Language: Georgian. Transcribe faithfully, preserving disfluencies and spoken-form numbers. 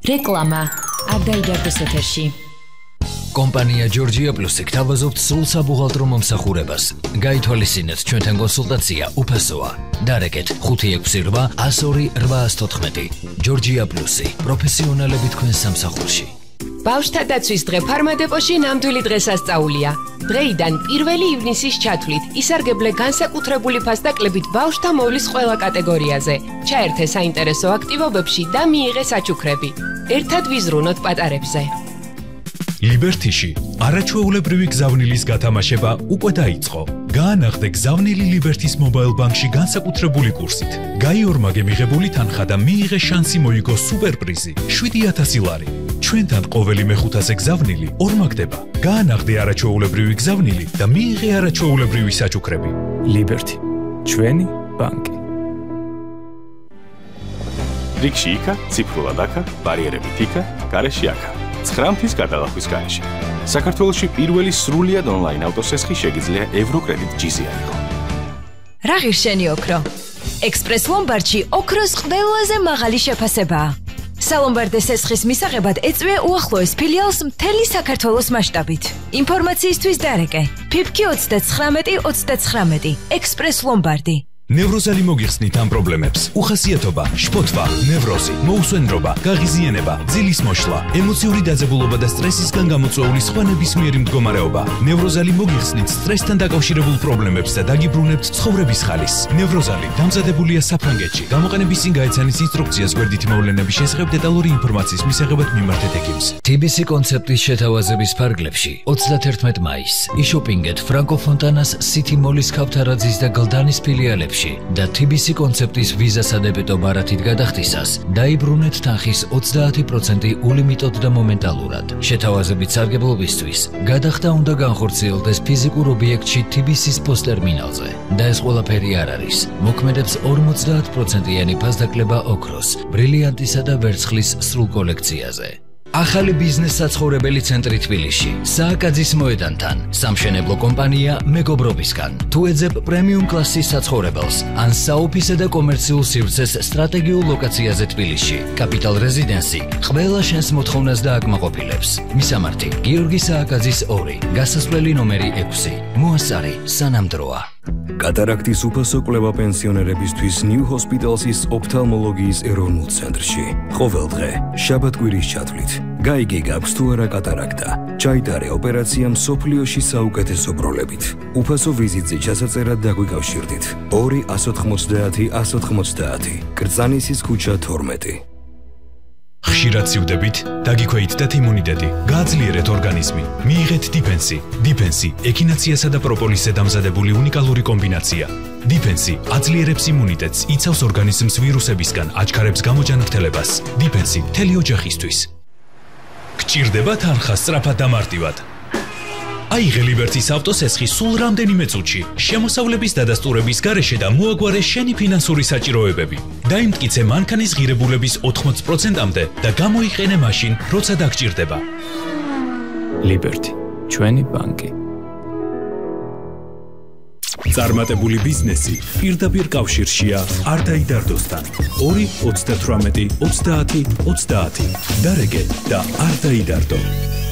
რეკლამა არ დაიდარდეს ეთერში. კომპანია Georgia Plus გთავაზობთ სრულ საბუღალტრო მომსახურებას. გაითვალისწინეთ ჩვენთან კონსულტაცია უფასოა. დარეკეთ ხუთი ექვსი რვა ათას ორი რვაას თოთხმეტი. Georgia Plus პროფესიონალები თქვენ სამსახურში. ბავშვთა დაცვის დღე ფარმადეპოში ნამდვილი დღესასწაულია. დღეიდან პირველი ივნისის ჩათვლით ისარგებლე განსაკუთრებული ფასდაკლებით ბავშვთა მოვლის ყველა კატეგორიაზე. ჩაერთე საინტერესო აქტივობებში და მიიღე საჩუქრები. ერთად ვიზრუნოთ პატარებზე. ლიბერთიში არაჩვეულებრივი გზავნილის გათამაშება უკვე დაიწყო. გაანახდე გზავნილი ლიბერთის მობაილ ბანკში განსაკუთრებული კურსით. გაიორმაგე მიღებული თანხა და მიიღე შანსი მოიგო სუპერპრიზი შვიდი ათასი ლარი. ჩვენთან ყოველი მეხუთასე გზავნილი ორმაგდება. გაანახდე არაჩვეულებრივი გზავნილი და მიიღე არაჩვეულებრივი საჩუქრები. ლიბერთი, ჩვენი ბანკი. რიგში იქა, ციფრულად აქა, ბარიერებით იქა, გარეში აქა. ცხრამთის გადალახვის გარეშე. საქართველოში პირველი სრულიად ონლაინ ავტოსესხი შეგიძლია ევროკრედიტ ჯიზი აიღო. რა ღირშენი ოქრო? ექსპრეს ლომბარდში ოქროს ყველაზე მაღალი შეფასებაა. სალომბარდეს ესხის მისაღებად ეწვია უახლოეს ფილიალს მთელი საქართველოს მასშტაბით. ინფორმაციისთვის დარეკე ფიფკი ოცდაცხრამეტი ოცდაცხრამეტი ექსპრეს ლომბარდი. ნევროზალი მოგიხსნით ამ პრობლემებს. უხასიათობა, შფოთვა, ნევროზი, მოუსვენრობა, გაღიზიანება, ძილის მოშლა, ემოციური დაძაბულობა და სტრესისგან გამოწვეული სხვა ნებისმიერი მდგომარეობა. ნევროზალი მოგიხსნით სტრესთან დაკავშირებულ პრობლემებს და დაგიბრუნებთ ცხოვრების ხალისს. ნევროზალი დამზადებულია საფრანგეთში. გამოყენების წინ გაეცანით ინსტრუქციას გვერდითი მოვლენების შესახებ დეტალური ინფორმაციის მისაღებად მიმართეთ ექიმს. T B C კონცეპტის შეთავაზების ფარგლებში ოცდათერთმეტი მაისს იშოპინგეთ ფრანკო ფონტანას City Mall-ის ქავთარაძის და გლდანის ფილიალებში და T B C კონცეპტის ვიზა სადებეტო ბარათით გადახდისას დაიბრუნეთ თანხის ოცდაათი პროცენტი ულიმიტოდ და მომენტალურად. შეთავაზებით სარგებლობისთვის გადახდა უნდა განხორციელდეს ფიზიკურ ობიექტში T B C-ის პოსტერმინალზე და ეს ყველაფერი არ არის. მოქმედებს ორმოცდაათ პროცენტიანი ფასდაკლება ოქროს, ბრილიანტისა და ვერცხლის სრულ კოლექციაზე. ახალი ბიზნეს საცხოვრებელი ცენტრი თბილისში, სააკაძის მოედანთან, სამშენებლო კომპანია მეგობრობისგან. თუ ეძებ პრემიუმ კლასის საცხოვრებელს, ან საოფისე და კომერციულ სივრცეს სტრატეგიულ ლოკაციაზე თბილისში, კაპიტალ რეზიდენსი ყველა შენს მოთხოვნას დააკმაყოფილებს. მისამართი: გიორგი სააკაძის ორი, გასასვლელი ნომერი ექვსი. მოასწარი სანამ დროა. კატარაქტის უფასო კვლევა პენსიონერებისთვის New Hospital's ოფთალმოლოგიის ეროვნულ ცენტრში. ყოველ დღე, შაბათ-კვირის ჩათვლით. გაიგე გაქვს თუ არა კატარაქტა. ჩაიტარე ოპერაცია მსოფლიოში საუკეთესო პროლებით. უფასო ვიზიტზე ჩასაწერად დაგვიკავშირდით. ორი ათას ოთხმოცდაათი ათას ოთხმოცდაათი. კრწანისის ქუჩა თორმეტი. ხშირად სივდებით, დაგიქვეითდეთ იმუნიტეტი, გააძლიერეთ ორგანიზმი, მიიღეთ დიფენსი. დიფენსი ექინაციასა და პროპოლისზე დამზადებული უნიკალური კომბინაცია. დიფენსი აძლიერებს იმუნიტეტს, იცავს ორგანიზმს ვირუსებისგან, აჩქარებს გამოჯანმრთელებას. დიფენსი მთელი ოჯახისთვის. გჭირდება თანხა სწრაფად და მარტივად. აიღე ლიბერთის ავტოსესხი სულ რამდენიმე წუთში, შემოსავლების დადასტურების გარეშე და მოაგვარე შენი ფინანსური საჭიროებები. დაიმტკიცე მანქანის ღირებულების ოთხმოცი პროცენტამდე და გამოიყენე მაშინ, როცა დაგჭირდება. ლიბერთი, ჩვენი ბანკი. წარმატებული ბიზნესი პირდაპირ კავშირშია არ დაიდარდოსთან. ორი ოცდათვრამეტი ოცდაათი ოცდაათი. დარეგე და არ დაიდარდო.